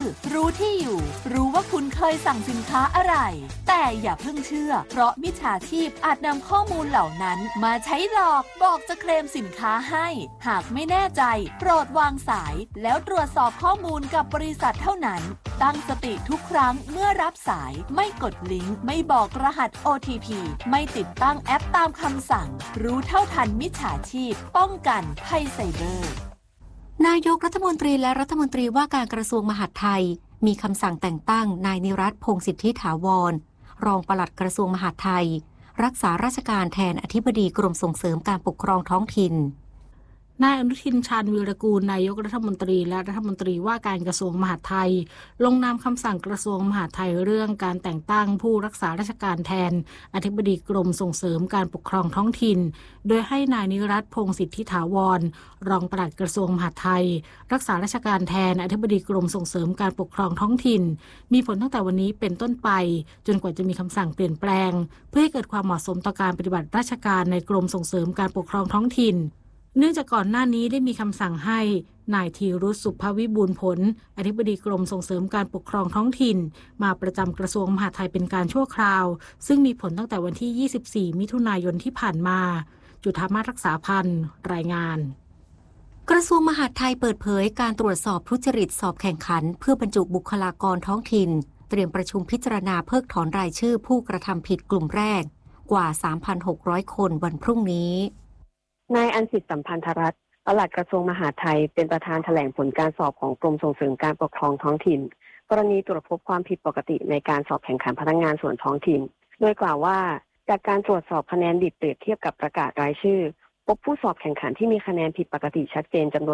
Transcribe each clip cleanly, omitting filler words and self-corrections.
รู้ที่อยู่รู้ว่าคุณเคยสั่งสินค้าอะไรแต่อย่าเพิ่งเชื่อเพราะมิจฉาชีพอาจนำข้อมูลเหล่านั้นมาใช้หลอกบอกจะเคลมสินค้าให้หากไม่แน่ใจโปรดวางสายแล้วตรวจสอบข้อมูลกับบริษัทเท่านั้นตั้งสติทุกครั้งเมื่อรับสายไม่กดลิงก์ไม่บอกรหัส OTP ไม่ติดตั้งแอปตามคำสั่งรู้เท่าทันมิจฉาชีพป้องกันภัยไซเบอร์นายกรัฐมนตรีและรัฐมนตรีว่าการกระทรวงมหาดไทยมีคำสั่งแต่งตั้งนายนิรัตน์พงษ์สิทธิถาวรรองปลัดกระทรวงมหาดไทยรักษาราชการแทนอธิบดีกรมส่งเสริมการปกครองท้องถิ่นนายอนุทินชาญวีรกูลนายกรัฐมนตรีและรัฐมนตรีว่าการกระทรวงมหาดไทยลงนามคำสั่งกระทรวงมหาดไทยเรื่องการแต่งตั้งผู้รักษาราชการแทนอธิบดีกรมส่งเสริมการปกครองท้องถิ่นโดยให้นายนิรัตน์พงษ์สิทธิถาวรรองปลัดกระทรวงมหาดไทยรักษาราชการแทนอธิบดีกรมส่งเสริมการปกครองท้องถิ่นมีผลตั้งแต่วันนี้เป็นต้นไปจนกว่าจะมีคำสั่งเปลี่ยนแปลงเพื่อให้เกิดความเหมาะสมต่อการปฏิบัติราชการในกรมส่งเสริมการปกครองท้องถิ่นเนื่องจากก่อนหน้านี้ได้มีคำสั่งให้นายธีรุษสุภวิบูลย์ผลอธิบดีกรมส่งเสริมการปกครองท้องถิ่นมาประจำกระทรวงมหาดไทยเป็นการชั่วคราวซึ่งมีผลตั้งแต่วันที่24มิถุนายนที่ผ่านมาจุฑามาศรักษาพันธ์รายงานกระทรวงมหาดไทยเปิดเผยการตรวจสอบทุจริตสอบแข่งขันเพื่อบรรจุบุคลากรท้องถิ่นเตรียมประชุมพิจารณาเพิกถอนรายชื่อผู้กระทำผิดกลุ่มแรกกว่า 3,600 คนวันพรุ่งนี้นายอัญสิทธิ์สัมพันธรัตน์ปลัดกระทรวงมหาดไทยเป็นประธานแถลงผลการสอบของกรมส่งเสริมการปกครองท้องถิ่นกรณีตรวจพบความผิดปกติในการสอบแข่งขันพนักงานส่วนท้องถิ่นโดยกล่าวว่าจากการตรวจสอบคะแนนดิบเปรียบเทียบกับประกาศรายชื่อพบผู้สอบแข่งขันที่มีคะแนนผิดปกติชัดเจนจำนวน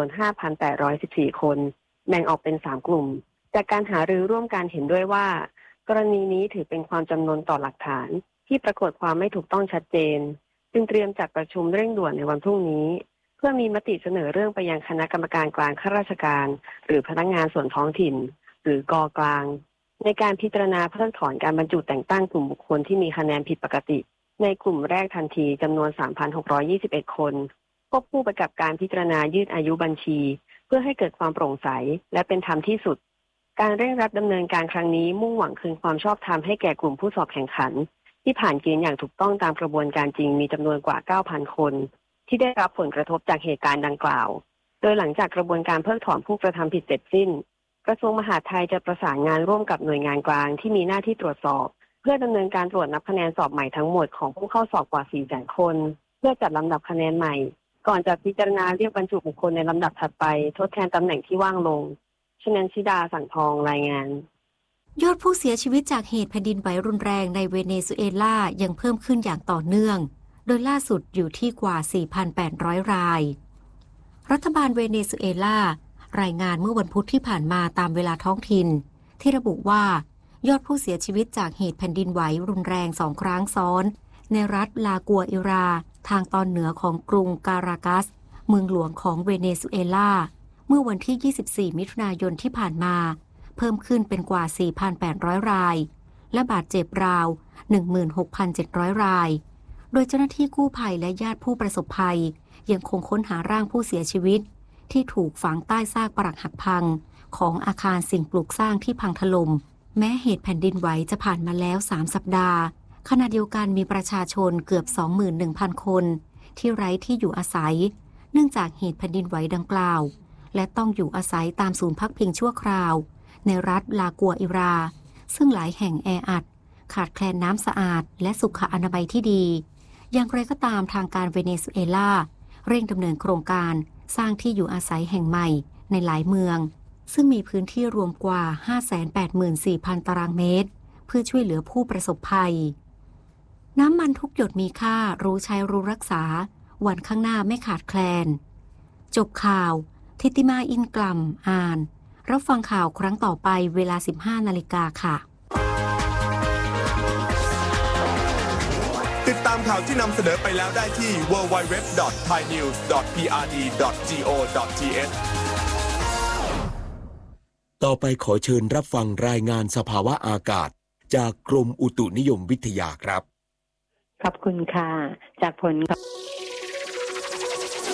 5,814 คนแบ่งออกเป็น3กลุ่มจากการหารือร่วมกันเห็นด้วยว่ากรณีนี้ถือเป็นความจำนวนต่อหลักฐานที่ปรากฏความไม่ถูกต้องชัดเจนจึงเตรียมจัดประชุมเร่งด่วนในวันพรุ่งนี้เพื่อมีมติเสนอเรื่องไปยังคณะกรรมการกลางข้าราชการหรือพนักงานส่วนท้องถิ่นหรือกกลางในการพิจารณาเพิกถอนการบรรจุแต่งตั้งกลุ่มบุคคลที่มีคะแนนผิดปกติในกลุ่มแรกทันทีจำนวน 3,621 คนควบคู่ไปกับการพิจารณายืดอายุบัญชีเพื่อให้เกิดความโปร่งใสและเป็นธรรมที่สุดการเร่งรัดดำเนินการครั้งนี้มุ่งหวังคืนความชอบธรรมให้แก่กลุ่มผู้สอบแข่งขันที่ผ่านเกณฑ์อย่างถูกต้องตามกระบวนการจริงมีจำนวนกว่า 9,000 คนที่ได้รับผลกระทบจากเหตุการณ์ดังกล่าวโดยหลังจากกระบวนการเพิกถอนผู้กระทำผิดเสร็จสิ้นกระทรวงมหาดไทยจะประสานงานร่วมกับหน่วยงานกลางที่มีหน้าที่ตรวจสอบเพื่อดำเนินการตรวจนับคะแนนสอบใหม่ทั้งหมดของผู้เข้าสอบกว่า 400,000 คนเพื่อจัดลำดับคะแนนใหม่ก่อนจะพิจารณาเรียกบรรจุบุคคลในลำดับถัดไปทดแทนตำแหน่งที่ว่างลงชนันชิดาสังทองรายงานยอดผู้เสียชีวิตจากเหตุแผ่นดินไหวรุนแรงในเวเนซุเอลายังเพิ่มขึ้นอย่างต่อเนื่องโดยล่าสุดอยู่ที่กว่า 4,800 รายรัฐบาลเวเนซุเอลารายงานเมื่อวันพุธที่ผ่านมาตามเวลาท้องถิ่นที่ระบุว่ายอดผู้เสียชีวิตจากเหตุแผ่นดินไหวรุนแรง2 ครั้งซ้อนในรัฐลากัวอิราทางตอนเหนือของกรุงการากัสเมืองหลวงของเวเนซุเอลาเมื่อวันที่24มิถุนายนที่ผ่านมาเพิ่มขึ้นเป็นกว่า 4,800 รายและบาดเจ็บราว 16,700 รายโดยเจ้าหน้าที่กู้ภัยและญาติผู้ประสบภัยยังคงค้นหาร่างผู้เสียชีวิตที่ถูกฝังใต้ซากปรักหักพังของอาคารสิ่งปลูกสร้างที่พังถล่มแม้เหตุแผ่นดินไหวจะผ่านมาแล้ว3 สัปดาห์ขณะเดียวกันมีประชาชนเกือบ 21,000 คนที่ไร้ที่อยู่อาศัยเนื่องจากเหตุแผ่นดินไหวดังกล่าวและต้องอยู่อาศัยตามศูนย์พักพิงชั่วคราวในรัฐลากัวอิราซึ่งหลายแห่งแออัดขาดแคลนน้ำสะอาดและสุขอนามัยที่ดีอย่างไรก็ตามทางการเวเนซุเอลาเร่งดำเนินโครงการสร้างที่อยู่อาศัยแห่งใหม่ในหลายเมืองซึ่งมีพื้นที่รวมกว่า 584,000 ตารางเมตรเพื่อช่วยเหลือผู้ประสบภัยน้ำมันทุกหยดมีค่ารู้ใช้รู้รักษาวันข้างหน้าไม่ขาดแคลนจบข่าวทิติมาอินกลัมอ่านรับฟังข่าวครั้งต่อไปเวลา 15 นาฬิกาค่ะติดตามข่าวที่นำเสนอไปแล้วได้ที่ www.thainews.prd.go.th ต่อไปขอเชิญรับฟังรายงานสภาวะอากาศจากกรมอุตุนิยมวิทยาครับขอบคุณค่ะจากผล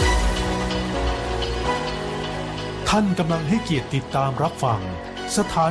ท่านกำลังให้เกียรติติดตามรับฟังสถาน